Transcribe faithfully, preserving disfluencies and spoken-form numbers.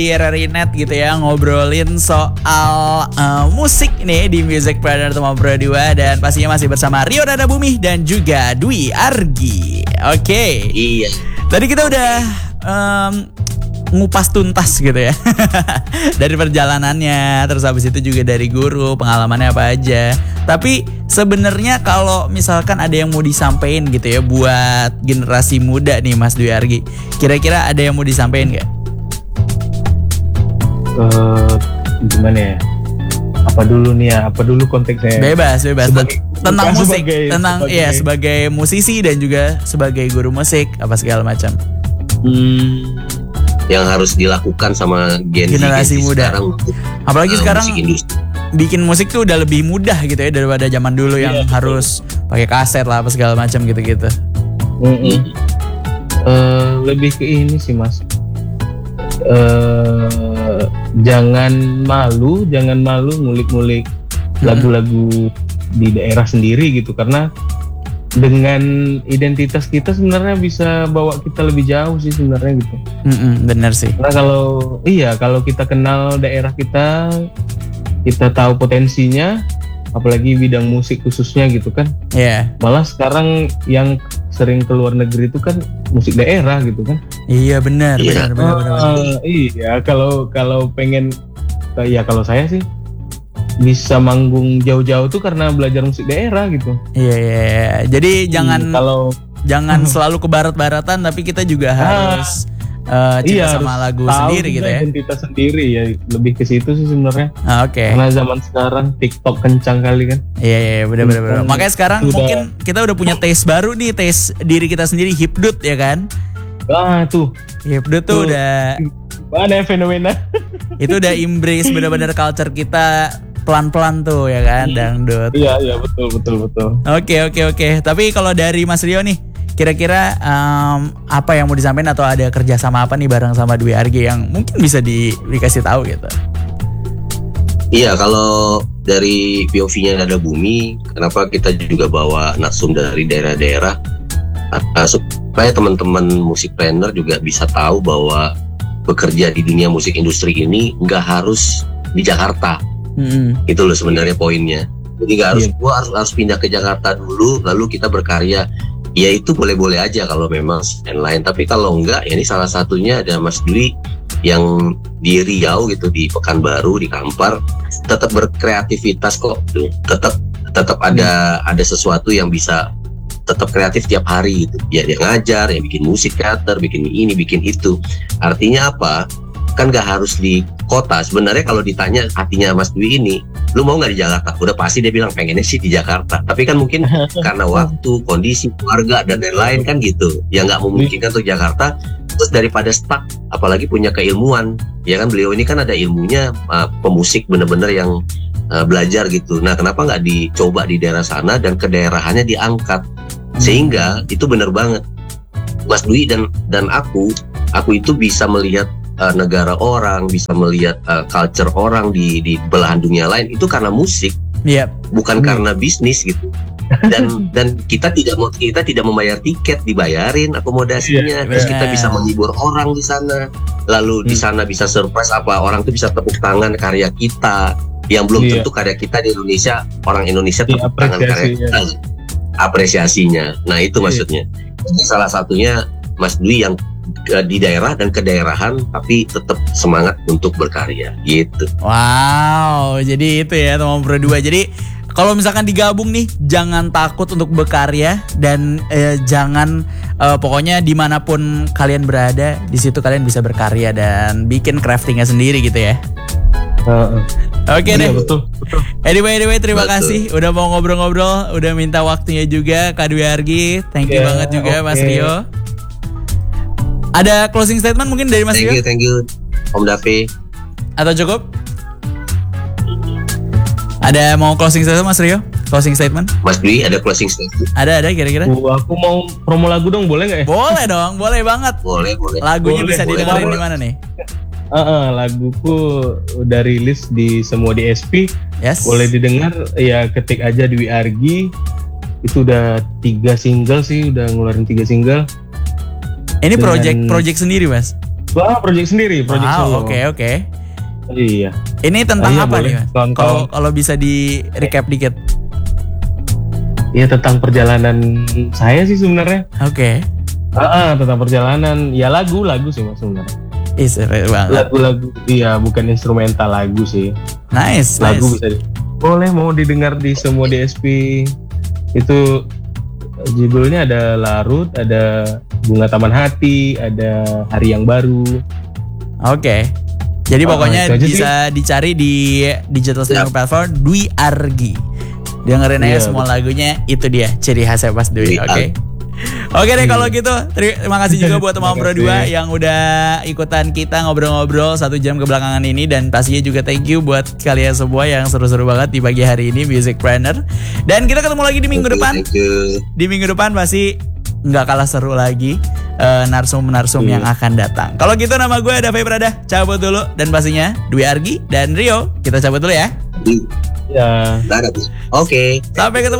di R R I Net gitu ya, ngobrolin soal uh, musik nih di Music Planner Tomom Pro dua. Dan pastinya masih bersama Rio Nada Bumi dan juga Dwi Argi. Oke okay. Iya. Tadi kita udah um, ngupas tuntas gitu ya dari perjalanannya, terus habis itu juga dari guru, pengalamannya apa aja. Tapi sebenarnya kalau misalkan ada yang mau disampaikan gitu ya buat generasi muda nih Mas Dwi Argi, kira-kira ada yang mau disampaikan nggak? Uh, gimana ya? Apa dulu nih ya? Apa dulu konteksnya? Bebas, bebas. Sebagai, tentang musik, sebagai, tentang sebagai, ya sebagai musisi dan juga sebagai guru musik apa segala macam. Hmm, yang harus dilakukan sama Gen Z, generasi Gen Z muda. Sekarang, apalagi uh, sekarang musik bikin musik tuh udah lebih mudah gitu ya daripada zaman dulu yang iya, harus pakai kaset lah apa segala macam gitu-gitu. Mm-hmm. Uh, lebih ke ini sih Mas. Uh, jangan malu, jangan malu ngulik-ngulik hmm. lagu-lagu di daerah sendiri gitu, karena dengan identitas kita sebenarnya bisa bawa kita lebih jauh sih sebenarnya gitu. Mm-mm, bener sih. Karena kalau iya kalau kita kenal daerah kita, kita tahu potensinya, apalagi bidang musik khususnya gitu kan. Iya. Yeah. Malah sekarang yang sering keluar negeri itu kan musik daerah gitu kan. Iya benar, yeah. benar, benar, benar, benar. Uh, iya kalau kalau pengen, ya kalau saya sih bisa manggung jauh-jauh tuh karena belajar musik daerah gitu. Iya, iya, iya. Jadi hmm, jangan kalau jangan selalu ke barat-baratan, tapi kita juga harus uh, cinta iya, sama lagu tahu sendiri gitu ya. Identitas sendiri ya, lebih ke situ sih sebenarnya. Ah, Oke. Okay. Karena zaman sekarang TikTok kencang kali kan. Iya, iya, benar-benar. Benar. Makanya sekarang udah, mungkin kita udah punya taste baru nih, taste diri kita sendiri, hipdut ya kan? Ah tuh. Hipdut tuh, tuh udah. Mana fenomena? Itu udah embrace benar-benar culture kita. Pelan-pelan tuh ya kan, hmm. dangdut. Iya, iya betul, betul, betul. Oke, oke, oke. Tapi kalau dari Mas Rio nih, kira-kira um, apa yang mau disampaikan atau ada kerjasama apa nih bareng sama Dwi Argi yang mungkin bisa di, dikasih tahu gitu? Iya, kalau dari P O V-nya Nada Bumi, kenapa kita juga bawa narsum dari daerah-daerah uh, supaya teman-teman musik planner juga bisa tahu bahwa bekerja di dunia musik industri ini nggak harus di Jakarta. Mm-hmm. Itu loh sebenarnya poinnya. Jadi nggak harus, yeah. gua harus harus pindah ke Jakarta dulu, lalu kita berkarya. Ya itu boleh-boleh aja kalau memang yang lain. Tapi kalau enggak, ya ini salah satunya ada Mas Dwi yang di Riau gitu, di Pekanbaru, di Kampar, tetap berkreativitas kok. Tetap tetap ada hmm. ada sesuatu yang bisa tetap kreatif tiap hari gitu. Ya dia ngajar, ya bikin musik teater, bikin ini, bikin itu. Artinya apa? Kan gak harus di kota. Sebenarnya kalau ditanya hatinya Mas Dwi ini, lu mau gak di Jakarta? Udah pasti dia bilang pengennya sih di Jakarta. Tapi kan mungkin karena waktu, kondisi, keluarga, dan lain-lain kan gitu, ya gak memungkinkan untuk Jakarta. Terus daripada stuck, apalagi punya keilmuan, ya kan beliau ini kan ada ilmunya, uh, pemusik bener-bener yang uh, belajar gitu. Nah kenapa gak dicoba di daerah sana dan kedaerahannya diangkat? Sehingga itu bener banget, Mas Dwi dan, dan aku, aku itu bisa melihat Uh, negara orang, bisa melihat uh, culture orang di di belahan dunia lain itu karena musik, yep. bukan hmm. karena bisnis gitu. Dan dan kita tidak mau kita tidak membayar tiket, dibayarin akomodasinya, yeah, terus kita bisa menghibur orang di sana, lalu hmm. di sana bisa surprise apa orang tuh bisa tepuk tangan karya kita yang belum yeah. tentu karya kita di Indonesia, orang Indonesia tepuk tangan karya kita, apresiasinya. Nah itu yeah. maksudnya. Ini salah satunya Mas Dwi yang di daerah dan kedaerahan tapi tetap semangat untuk berkarya gitu. Wow, jadi itu ya Tomom Pro dua. Jadi kalau misalkan digabung nih, jangan takut untuk berkarya dan eh, jangan eh, pokoknya dimanapun kalian berada, di situ kalian bisa berkarya dan bikin craftingnya sendiri gitu ya. Uh, Oke okay deh. Betul, betul. Anyway, anyway terima betul. kasih udah mau ngobrol-ngobrol, udah minta waktunya juga Kak Dwi Argi. Thank you yeah, banget juga okay. Mas Rio. Ada closing statement mungkin dari Mas Rio? Thank you, thank you, Om Davi. Atau cukup? Ada mau closing statement Mas Rio? Closing statement? Mas Dwi ada closing statement? Ada, ada kira-kira? Uh, aku mau promo lagu dong, boleh nggak ya? Boleh dong, boleh banget. Boleh, boleh. Lagunya boleh, bisa didengerin di mana nih? Uh, uh, laguku udah rilis di semua D S P. Yes. Boleh didengar, ya ketik aja Dwi Argi. Itu udah tiga single sih, udah ngeluarin tiga single. Ini project project sendiri Mas? Wah, project sendiri, project wow, solo. Oke, okay, oke. Okay. Iya. Ini tentang ah, apa nih, Mas? Kalau kalau bisa di recap dikit. Iya, tentang perjalanan saya sih sebenarnya. Oke. Okay. Ah, tentang perjalanan, ya lagu-lagu sih Mas sebenarnya. Ih, seru banget. Lagu-lagu, iya, bukan instrumental lagu sih. Nice, lagu nice. Bisa boleh mau didengar di semua D S P. Itu judulnya ada Larut, ada Bunga Taman Hati, ada Hari Yang Baru. Oke. Okay. Jadi oh, pokoknya bisa sih dicari di digital streaming yeah. platform Dwi Argi. Dengerin aja yeah, semua betul. Lagunya, itu dia ciri khasnya Mas Dwi. Oke. Okay? Oke okay deh kalau gitu. Terima kasih juga buat teman berdua yang udah ikutan kita ngobrol-ngobrol satu jam kebelakangan ini, dan pastinya juga thank you buat kalian semua yang seru-seru banget di pagi hari ini Musicpreneur. Dan kita ketemu lagi di minggu okay, depan. Di minggu depan pasti nggak kalah seru lagi uh, narsum-narsum yeah. yang akan datang. Kalau gitu nama gue Davi Prada, cabut dulu, dan pastinya Dwi Argi dan Rio kita cabut dulu ya. Ya. Oke. Okay. Sampai ketemu